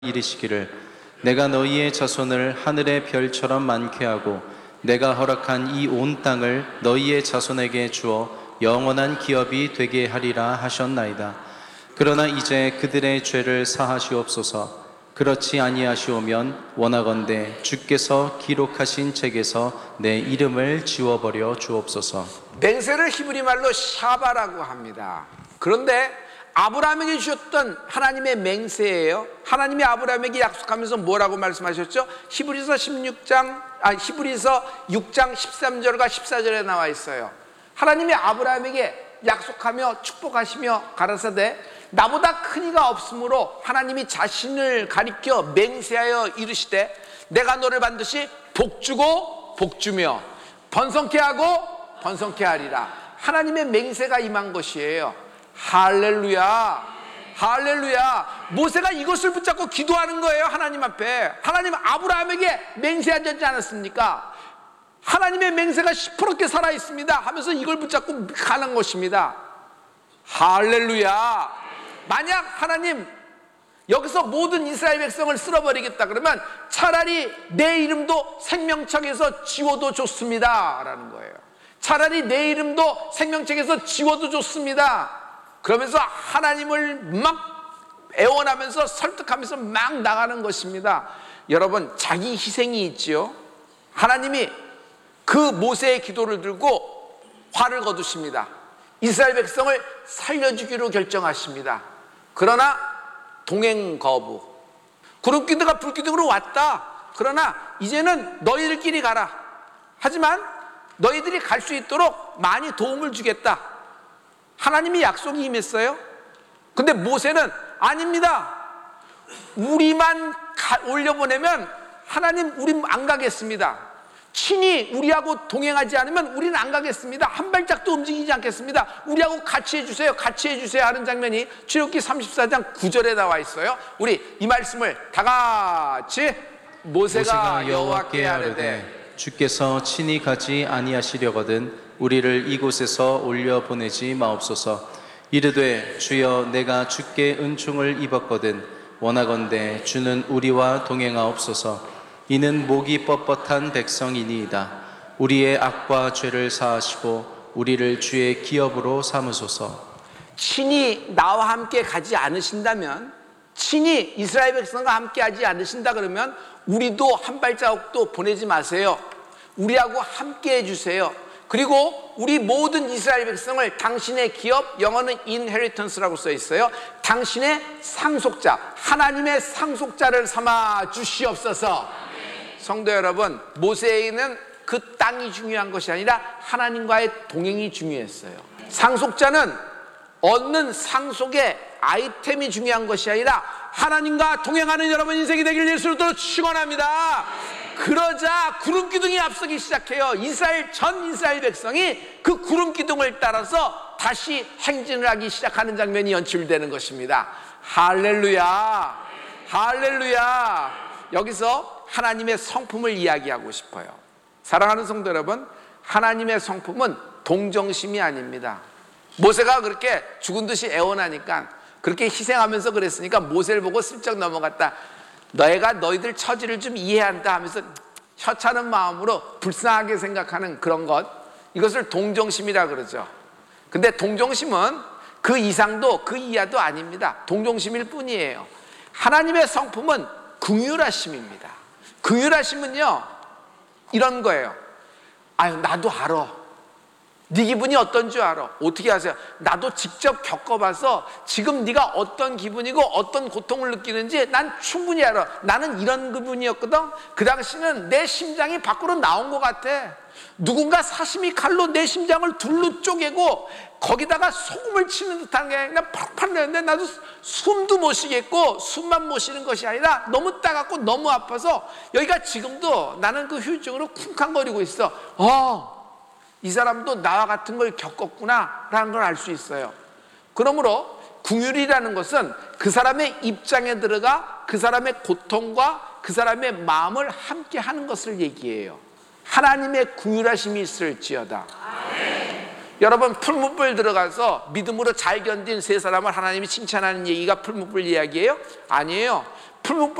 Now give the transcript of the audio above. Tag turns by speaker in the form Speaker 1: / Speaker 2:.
Speaker 1: 이르시기를 내가 너희의 자손을 하늘의 별처럼 많게 하고 내가 허락한 이 온 땅을 너희의 자손에게 주어 영원한 기업이 되게 하리라 하셨나이다. 그러나 이제 그들의 죄를 사하시옵소서. 그렇지 아니하시오면 원하건대 주께서 기록하신 책에서 내 이름을 지워버려 주옵소서.
Speaker 2: 맹세를 히브리 말로 샤바라고 합니다. 그런데 아브라함에게 주셨던 하나님의 맹세예요. 하나님이 아브라함에게 약속하면서 뭐라고 말씀하셨죠? 히브리서 6장 13절과 14절에 나와 있어요. 하나님이 아브라함에게 약속하며 축복하시며 가라사대 나보다 큰 이가 없으므로 하나님이 자신을 가리켜 맹세하여 이르시되 내가 너를 반드시 복주고 복주며 번성케 하고 번성케 하리라. 하나님의 맹세가 임한 것이에요. 할렐루야, 할렐루야. 모세가 이것을 붙잡고 기도하는 거예요. 하나님 앞에. 하나님 아브라함에게 맹세하지 않았습니까? 하나님의 맹세가 시퍼렇게 살아있습니다 하면서 이걸 붙잡고 가는 것입니다. 할렐루야. 만약 하나님 여기서 모든 이스라엘 백성을 쓸어버리겠다 그러면 차라리 내 이름도 생명책에서 지워도 좋습니다 라는 거예요. 차라리 내 이름도 생명책에서 지워도 좋습니다. 그러면서 하나님을 막 애원하면서 설득하면서 막 나가는 것입니다. 여러분, 자기 희생이 있지요. 하나님이 그 모세의 기도를 들고 화를 거두십니다. 이스라엘 백성을 살려주기로 결정하십니다. 그러나 동행 거부. 구름기둥과 불기둥으로 왔다. 그러나 이제는 너희들끼리 가라. 하지만 너희들이 갈 수 있도록 많이 도움을 주겠다. 하나님이 약속이 임했어요. 근데 모세는 아닙니다. 우리만 올려보내면 하나님 우린 안 가겠습니다. 친히 우리하고 동행하지 않으면 우리는 안 가겠습니다. 한 발짝도 움직이지 않겠습니다. 우리하고 같이 해주세요. 같이 해주세요 하는 장면이 출애굽기 34장 9절에 나와 있어요. 우리 이 말씀을 다 같이 모세가 여호와께 아뢰되
Speaker 1: 주께서 친히 가지 아니하시려거든 우리를 이곳에서 올려 보내지 마옵소서. 이르되 주여 내가 주께 은총을 입었거든 원하건대 주는 우리와 동행하옵소서. 이는 목이 뻣뻣한 백성이니이다. 우리의 악과 죄를 사하시고 우리를 주의 기업으로 삼으소서.
Speaker 2: 친히 나와 함께 가지 않으신다면, 친히 이스라엘 백성과 함께 하지 않으신다 그러면 우리도 한 발자국도 보내지 마세요. 우리하고 함께 해주세요. 그리고 우리 모든 이스라엘 백성을 당신의 기업, 영어는 inheritance라고 써 있어요. 당신의 상속자, 하나님의 상속자를 삼아 주시옵소서. 성도 여러분, 모세에게는 그 땅이 중요한 것이 아니라 하나님과의 동행이 중요했어요. 상속자는 얻는 상속의 아이템이 중요한 것이 아니라 하나님과 동행하는 여러분 인생이 되길 예수로 축원합니다. 그러자 구름기둥이 앞서기 시작해요. 전 이스라엘 백성이 그 구름기둥을 따라서 다시 행진을 하기 시작하는 장면이 연출되는 것입니다. 할렐루야, 할렐루야. 여기서 하나님의 성품을 이야기하고 싶어요. 사랑하는 성도 여러분, 하나님의 성품은 동정심이 아닙니다. 모세가 그렇게 죽은 듯이 애원하니까, 그렇게 희생하면서 그랬으니까 모세를 보고 슬쩍 넘어갔다. 너희가 너희들 처지를 좀 이해한다 하면서 혀차는 마음으로 불쌍하게 생각하는 그런 것, 이것을 동정심이라 그러죠. 근데 동정심은 그 이상도 그 이하도 아닙니다. 동정심일 뿐이에요. 하나님의 성품은 긍휼하심입니다. 긍휼하심은요 이런 거예요. 아유, 나도 알아. 네 기분이 어떤 줄 알아. 어떻게 아세요? 나도 직접 겪어봐서 지금 네가 어떤 기분이고 어떤 고통을 느끼는지 난 충분히 알아. 나는 이런 기분이었거든. 그 당시는 내 심장이 밖으로 나온 것 같아. 누군가 사시미 칼로 내 심장을 둘로 쪼개고 거기다가 소금을 치는 듯한 게 그냥 팍팍 내는데 나도 숨도 못 쉬겠고, 숨만 못 쉬는 것이 아니라 너무 따갑고 너무 아파서 여기가 지금도 나는 그 후유증으로 쿵쾅거리고 있어. 이 사람도 나와 같은 걸 겪었구나 라는 걸 알 수 있어요. 그러므로 긍휼이라는 것은 그 사람의 입장에 들어가 그 사람의 고통과 그 사람의 마음을 함께 하는 것을 얘기해요. 하나님의 긍휼하심이 있을지어다. 여러분, 풀무불 들어가서 믿음으로 잘 견딘 세 사람을 하나님이 칭찬하는 얘기가 풀무불 이야기예요? 아니에요. 풀무